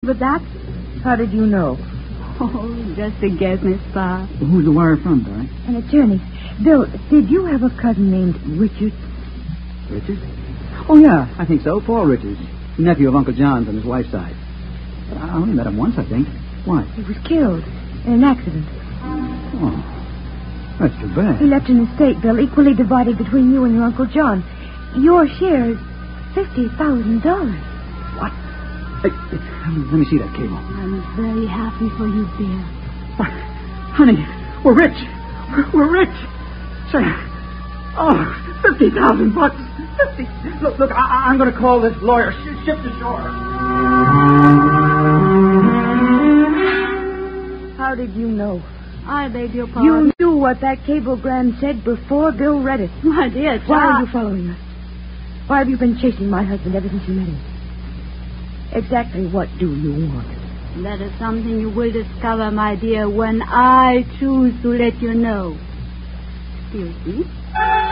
But that? How did you know? Oh, just a guess, Miss Pa. Well, who's the wire from, Di? An attorney. Bill, did you have a cousin named Richard? Richard? Oh, yeah, I think so. Paul Richards. Nephew of Uncle John's on his wife's side. But I only met him once, I think. Why? He was killed in an accident. Oh, that's too bad. He left an estate, Bill, equally divided between you and your Uncle John. Your share is $50,000. What? Hey, let me see that cable. I'm very happy for you, Bill. What? Honey, we're rich. We're rich. Say, $50,000. 50. Look, I'm going to call this lawyer. Ship to shore. How did you know? I beg your pardon. You knew what that cablegram said before Bill read it. My dear child. Why are you following us? Why have you been chasing my husband ever since you met him? Exactly what do you want? That is something you will discover, my dear, when I choose to let you know. Excuse me.